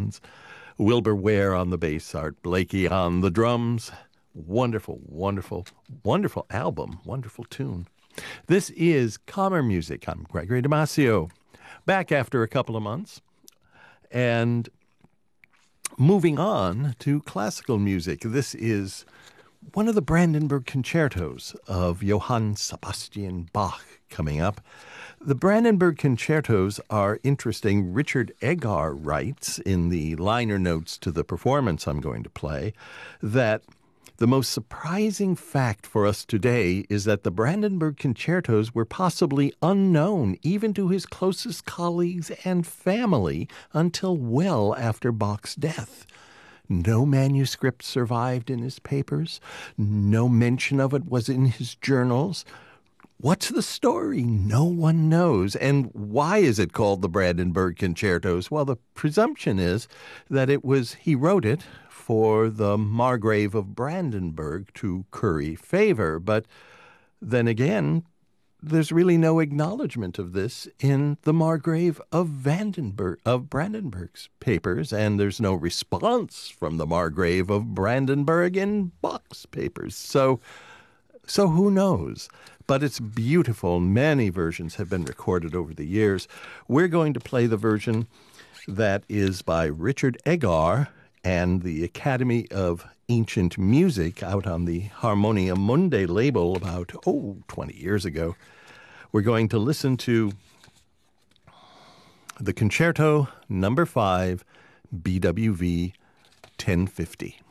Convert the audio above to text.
violins, Wilbur Ware on the bass, Art Blakey on the drums. Wonderful, wonderful, wonderful album, wonderful tune. This is Calmer Music. I'm Gregory Damasio, back after a couple of months, and moving on to classical music. This is one of the Brandenburg concertos of Johann Sebastian Bach coming up. The Brandenburg concertos are interesting. Richard Egar writes in the liner notes to the performance I'm going to play that the most surprising fact for us today is that the Brandenburg concertos were possibly unknown even to his closest colleagues and family until well after Bach's death. No manuscript survived in his papers. No mention of it was in his journals. What's the story? No one knows. And why is it called the Brandenburg Concertos? Well, the presumption is that he wrote it for the Margrave of Brandenburg to curry favor. But then again, there's really no acknowledgement of this in the Margrave of Brandenburg's papers, and there's no response from the Margrave of Brandenburg in Bach's papers. So who knows? But it's beautiful. Many versions have been recorded over the years. We're going to play the version that is by Richard Egar and the Academy of Ancient Music out on the Harmonia Mundi label about, 20 years ago. We're going to listen to the Concerto Number 5, BWV 1050.